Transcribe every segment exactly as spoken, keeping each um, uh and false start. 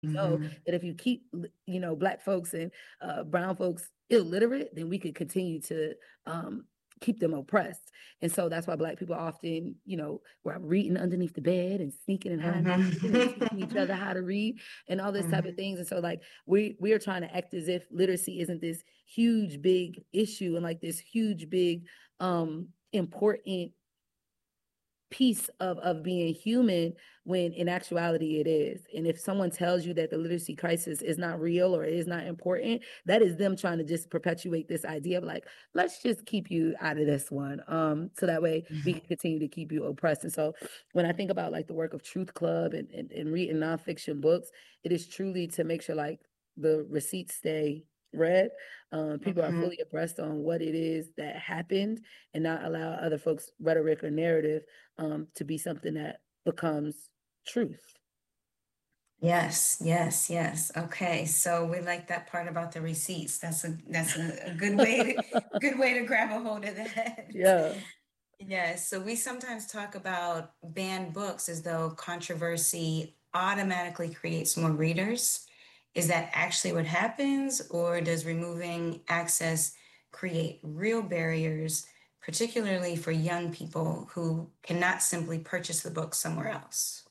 know Mhm. that if you keep, you know, Black folks and uh, brown folks illiterate, then we could continue to um, keep them oppressed. And so that's why Black people often, you know, we're reading underneath the bed and sneaking and hiding and reading and teaching each other Mhm. how to read and all this type of Mhm. things. And so like we we are trying to act as if literacy isn't this huge big issue and like this huge big um important piece of of being human when in actuality it is. And if someone tells you that the literacy crisis is not real or is not important, that is them trying to just perpetuate this idea of like, let's just keep you out of this one, um so that way we can continue to keep you oppressed. And so when I think about like the work of Truth Club and, and, and reading nonfiction books, it is truly to make sure like the receipts stay read, um, people are Mhm. fully abreast on what it is that happened and not allow other folks' rhetoric or narrative um, to be something that becomes truth. Yes, yes, yes. Okay, so we like that part about the receipts. That's a that's a, a good way to good way to grab a hold of that. Yeah. Yes, so we sometimes talk about banned books as though controversy automatically creates more readers. Is that actually what happens, or does removing access create real barriers, particularly for young people who cannot simply purchase the book somewhere else?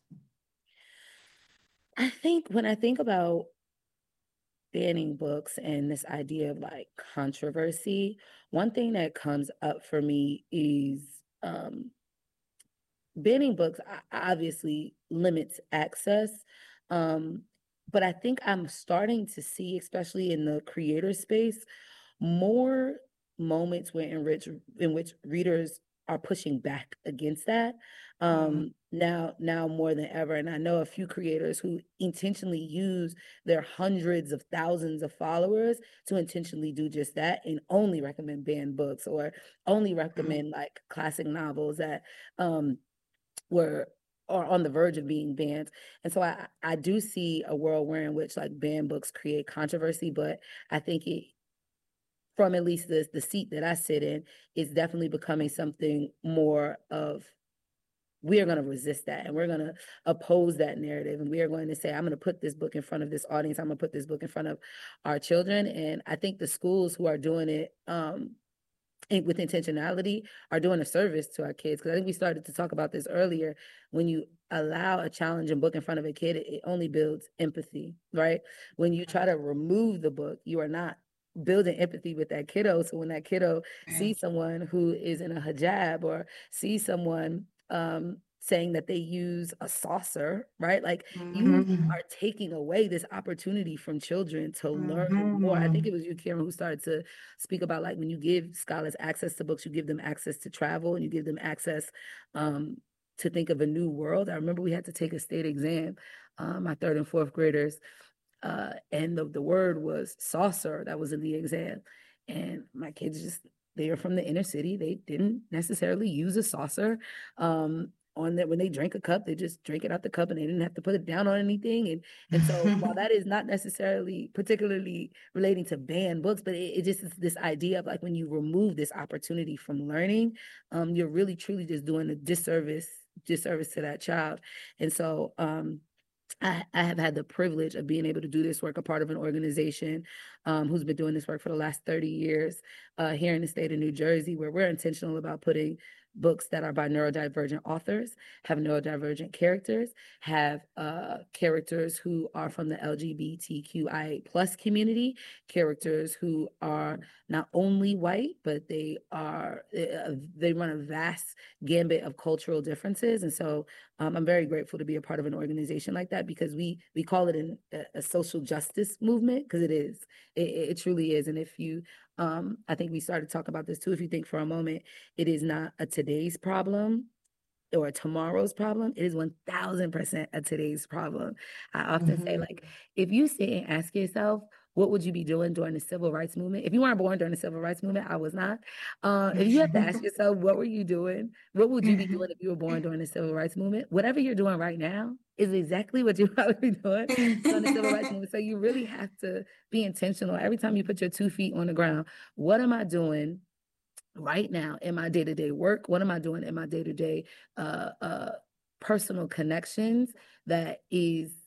I think when I think about banning books and this idea of like controversy, one thing that comes up for me is um, banning books obviously limits access. Um, but I think I'm starting to see, especially in the creator space, more moments where in which in which readers are pushing back against that, Mhm. um now now more than ever. And I know a few creators who intentionally use their hundreds of thousands of followers to intentionally do just that and only recommend banned books or only Mhm. recommend like classic novels that um were are on the verge of being banned. And so I I do see a world where in which like banned books create controversy, but I think it from at least the the seat that I sit in is definitely becoming something more of we are going to resist that and we're going to oppose that narrative and we are going to say I'm going to put this book in front of this audience, I'm going to put this book in front of our children. And I think the schools who are doing it um with intentionality are doing a service to our kids, because I think we started to talk about this earlier. When you allow a challenging book in front of a kid, it only builds empathy, right? When you try to remove the book, you are not building empathy with that kiddo. So when that kiddo Right. sees someone who is in a hijab or sees someone um saying that they use a saucer, right? Like you Mhm. are taking away this opportunity from children to learn more. I think Mhm. it was you, Karen, who started to speak about like when you give scholars access to books, you give them access to travel and you give them access um, to think of a new world. I remember we had to take a state exam, um, my third and fourth graders, uh, and the, the word was saucer that was in the exam. And my kids just, they are from the inner city. They didn't necessarily use a saucer. Um, on that when they drank a cup, they just drank it out the cup and they didn't have to put it down on anything. And and so while that is not necessarily particularly relating to banned books, but it, it just is this idea of like when you remove this opportunity from learning, um, you're really truly just doing a disservice disservice to that child. And so um I, I have had the privilege of being able to do this work, a part of an organization um, who's been doing this work for the last thirty years uh, here in the state of New Jersey, where we're intentional about putting books that are by neurodivergent authors, have neurodivergent characters, have uh, characters who are from the L G B T Q I A plus community, characters who are not only white, but they are, uh, they run a vast gambit of cultural differences. And so um, I'm very grateful to be a part of an organization like that because we we call it an, a, a social justice movement because it is. It, it truly is. And if you, um, I think we started to talk about this too. If you think for a moment, it is not a today's problem or a tomorrow's problem. It is one thousand percent a today's problem. I often say, Mhm. like, if you sit and ask yourself, what would you be doing during the civil rights movement? If you weren't born during the civil rights movement, I was not. Uh, if you have to ask yourself, what were you doing? What would you be doing if you were born during the civil rights movement? Whatever you're doing right now is exactly what you probably be doing during the civil rights movement. So you really have to be intentional. Every time you put your two feet on the ground, what am I doing right now in my day-to-day work? What am I doing in my day-to-day uh uh personal connections that is